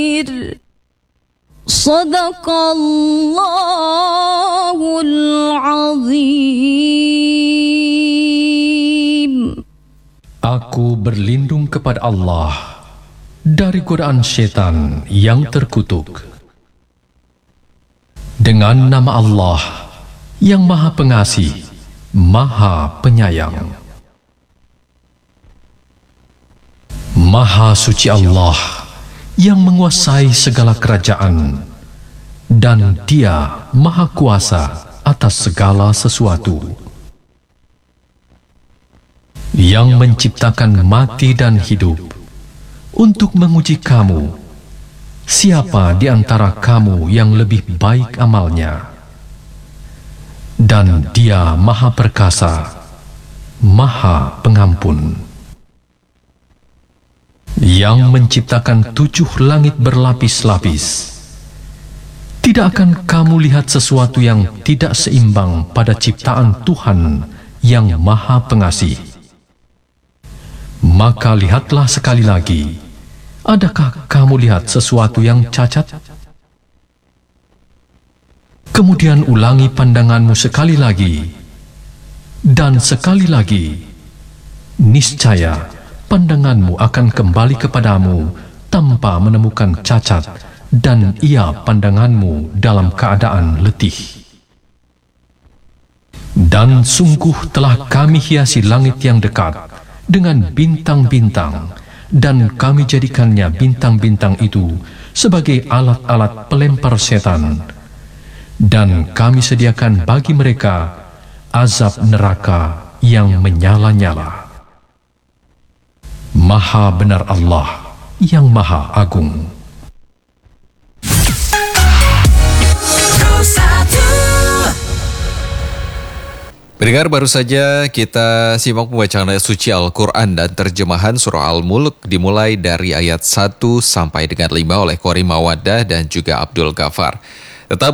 Sadaqallahul Azim. Aku berlindung kepada Allah dari godaan syaitan yang terkutuk. Dengan nama Allah yang Maha Pengasih, Maha Penyayang. Maha suci Allah yang menguasai segala kerajaan, dan Dia Maha Kuasa atas segala sesuatu. Yang menciptakan mati dan hidup untuk menguji kamu, siapa di antara kamu yang lebih baik amalnya. Dan Dia Maha Perkasa, Maha Pengampun. Yang menciptakan 7 langit berlapis-lapis. Tidak akan kamu lihat sesuatu yang tidak seimbang pada ciptaan Tuhan yang Maha Pengasih. Maka lihatlah sekali lagi, adakah kamu lihat sesuatu yang cacat? Kemudian ulangi pandanganmu sekali lagi, dan sekali lagi. Niscaya pandanganmu akan kembali kepadamu tanpa menemukan cacat, dan ia pandanganmu dalam keadaan letih. Dan sungguh telah kami hiasi langit yang dekat dengan bintang-bintang, dan kami jadikannya bintang-bintang itu sebagai alat-alat pelempar setan, dan kami sediakan bagi mereka azab neraka yang menyala-nyala. Maha benar Allah yang Maha Agung. Pendengar, baru saja kita simak pembacaan ayat suci Al-Quran dan terjemahan surah Al-Mulk dimulai dari ayat 1 sampai dengan 5 oleh Qori Mawaddah dan juga Abdul Ghafar. Tetap